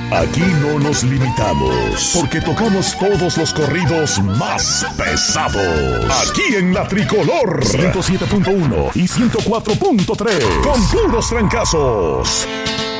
Aquí no nos limitamos, porque tocamos todos los corridos más pesados. Aquí en La Tricolor 107.1 y 104.3, con puros trancazos.